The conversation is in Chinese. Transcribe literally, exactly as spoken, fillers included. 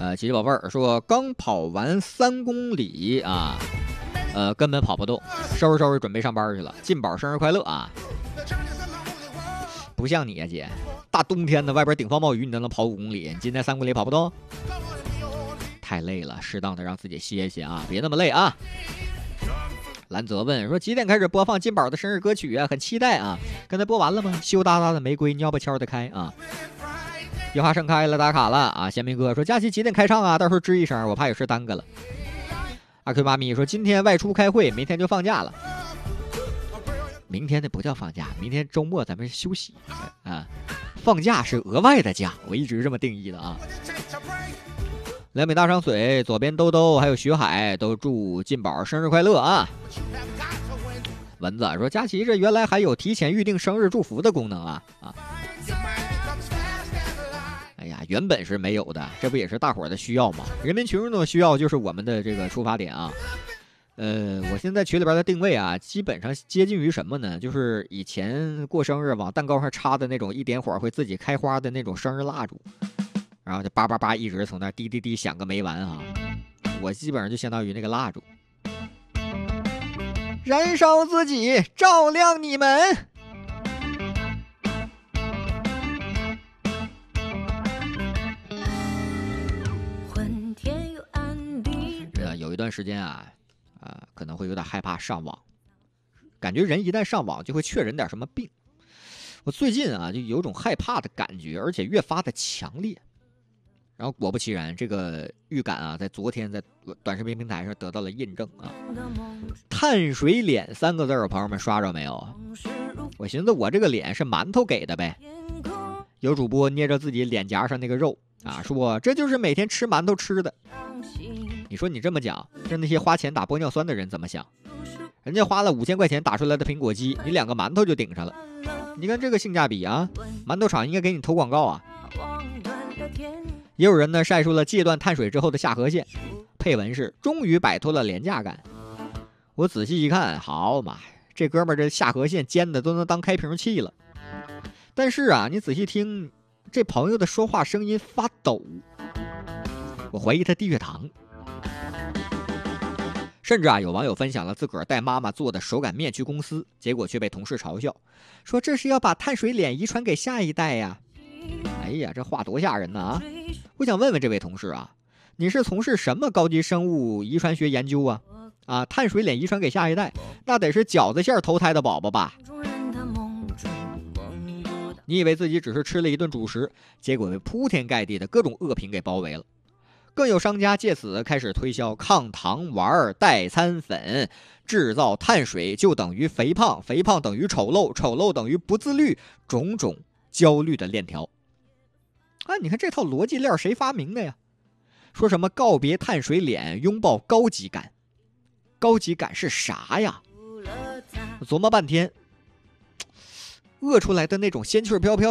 呃，琪琪宝贝儿说刚跑完三公里啊，呃，根本跑不动，收拾收拾准备上班去了。进宝生日快乐啊！不像你呀、啊，姐，大冬天的外边顶风冒雨，你都能跑五公里，你今天三公里跑不动，太累了，适当的让自己歇歇啊，别那么累啊。兰泽问说几点开始播放金宝的生日歌曲啊？很期待啊！刚才播完了吗？羞答答的玫瑰，蔫不悄的开啊！樱花盛开了，打卡了啊！贤明哥说假期几点开唱啊？到时候吱一声，我怕有事耽搁了。阿 Q 妈咪说今天外出开会，明天就放假了。明天那不叫放假，明天周末咱们休息啊。放假是额外的假，我一直这么定义的啊。两米大长嘴，左边兜兜还有徐海都祝金宝生日快乐啊！蚊子说佳琪这原来还有提前预定生日祝福的功能啊啊！哎呀，原本是没有的，这不也是大伙儿的需要吗？人民群众的需要就是我们的这个出发点啊。呃，我现在群里边的定位啊，基本上接近于什么呢？就是以前过生日往蛋糕上插的那种一点火会自己开花的那种生日蜡烛。然后就叭叭叭一直从那滴滴滴响个没完啊！我基本上就相当于那个蜡烛，燃烧自己，照亮你们。呃，有一段时间啊，啊、呃，可能会有点害怕上网，感觉人一旦上网就会确诊点什么病。我最近啊，就有种害怕的感觉，而且越发的强烈。然后果不其然，这个预感啊，在昨天在短视频平台上得到了印证啊。碳水脸三个字儿，朋友们刷着没有？我寻思我这个脸是馒头给的呗。有主播捏着自己脸颊上那个肉啊，说这就是每天吃馒头吃的。你说你这么讲，这那些花钱打玻尿酸的人怎么想？人家花了五千块钱打出来的苹果肌，你两个馒头就顶上了。你看这个性价比啊，馒头厂应该给你投广告啊。也有人呢晒出了戒断碳水之后的下颌线，配文是终于摆脱了廉价感。我仔细一看，好妈呀，这哥们儿这下颌线尖的都能当开瓶器了。但是啊，你仔细听，这朋友的说话声音发抖，我怀疑他低血糖。甚至啊，有网友分享了自个儿带妈妈做的手擀面去公司，结果却被同事嘲笑，说这是要把碳水脸遗传给下一代呀。哎呀，这话多吓人呢啊！我想问问这位同事啊，你是从事什么高级生物遗传学研究啊？啊，碳水脸遗传给下一代，那得是饺子馅投胎的宝宝吧？你以为自己只是吃了一顿主食，结果被铺天盖地的各种恶评给包围了。更有商家借此开始推销抗糖丸、代餐粉，制造碳水就等于肥胖，肥胖等于丑陋，丑陋等于不自律，种种焦虑的链条。啊，你看这套逻辑链谁发明的呀？说什么告别碳水脸，拥抱高级感，高级感是啥呀？我琢磨半天，饿出来的那种仙气飘飘